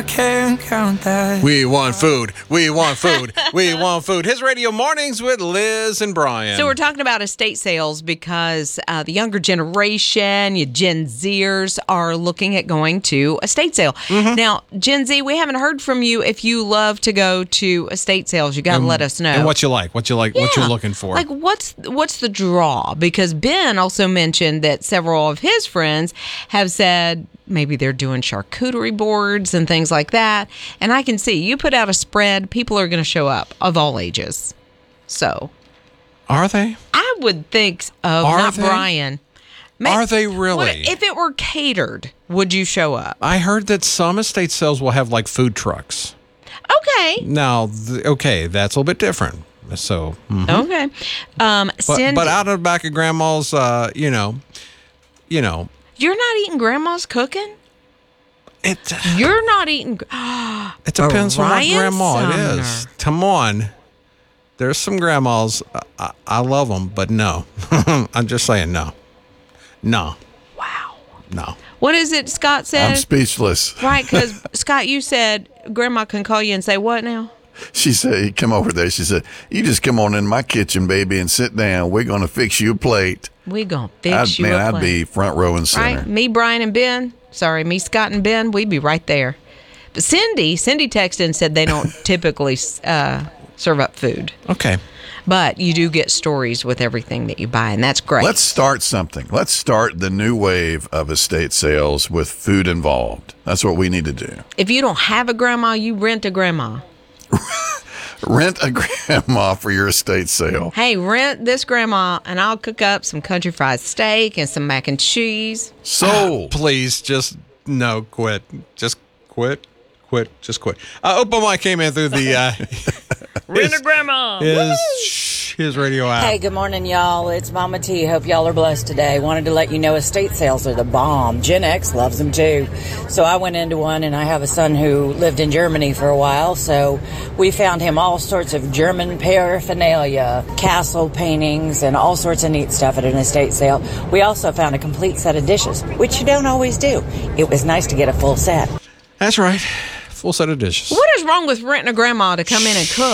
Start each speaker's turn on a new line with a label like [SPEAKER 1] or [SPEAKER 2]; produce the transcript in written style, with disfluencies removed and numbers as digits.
[SPEAKER 1] I can't count that.
[SPEAKER 2] We want food. We want food. We want food. His Radio Mornings with Liz and Brian.
[SPEAKER 3] So we're talking about estate sales because the younger generation, you Gen Zers, are looking at going to estate sale.
[SPEAKER 2] Mm-hmm.
[SPEAKER 3] Now, Gen Z, we haven't heard from you. If you love to go to estate sales, you got to let us know.
[SPEAKER 2] And what you like. What you're looking for.
[SPEAKER 3] Like, what's the draw? Because Ben also mentioned that several of his friends have said maybe they're doing charcuterie boards and things like that. And I can see you put out a spread, people are going to show up of all ages. So,
[SPEAKER 2] Are they?
[SPEAKER 3] I would think of not
[SPEAKER 2] they?
[SPEAKER 3] Brian.
[SPEAKER 2] Are they really?
[SPEAKER 3] If it were catered, would you show up?
[SPEAKER 2] I heard that some estate sales will have like food trucks.
[SPEAKER 3] Okay.
[SPEAKER 2] Now, okay, that's a little bit different. So,
[SPEAKER 3] Okay.
[SPEAKER 2] but out of the back of Grandma's, you know,
[SPEAKER 3] you're not eating Grandma's cooking?
[SPEAKER 2] it
[SPEAKER 3] You're not eating.
[SPEAKER 2] it depends on what
[SPEAKER 3] Orion
[SPEAKER 2] grandma it
[SPEAKER 3] Sumner.
[SPEAKER 2] is. Come on. There's some grandmas, I love them, but no. I'm just saying no. No.
[SPEAKER 3] Wow.
[SPEAKER 2] No.
[SPEAKER 3] What is it Scott said?
[SPEAKER 4] I'm speechless.
[SPEAKER 3] Right, because Scott, you said Grandma can call you and say what now?
[SPEAKER 4] She said, he come over there. She said, you just come on in my kitchen, baby, and sit down. We're going to fix you a plate.
[SPEAKER 3] We gonna fix you a
[SPEAKER 4] I'd
[SPEAKER 3] plate.
[SPEAKER 4] be front row and center.
[SPEAKER 3] Right? Me, Brian, and Ben. Sorry, me, Scott, and Ben. We'd be right there. But Cindy texted and said they don't typically serve up food.
[SPEAKER 2] Okay.
[SPEAKER 3] But you do get stories with everything that you buy, and that's great.
[SPEAKER 4] Let's start something. Let's start the new wave of estate sales with food involved. That's what we need to do.
[SPEAKER 3] If you don't have a grandma, you rent a grandma.
[SPEAKER 4] Rent a grandma for your estate sale.
[SPEAKER 3] Hey, rent this grandma, and I'll cook up some country fried steak and some mac and cheese.
[SPEAKER 4] Sold.
[SPEAKER 2] Please, just no, quit. Just quit. Just quit. Obama came in through the
[SPEAKER 3] Rent a grandma.
[SPEAKER 2] his radio app.
[SPEAKER 5] Hey, good morning, y'all. It's Mama T. Hope y'all are blessed today. Wanted to let you know estate sales are the bomb. Gen X loves them too. So I went into one, and I have a son who lived in Germany for a while. So we found him all sorts of German paraphernalia, castle paintings, and all sorts of neat stuff at an estate sale. We also found a complete set of dishes, which you don't always do. It was nice to get a full set.
[SPEAKER 2] That's right. Full set of dishes.
[SPEAKER 3] What is wrong with renting a grandma to come in and cook?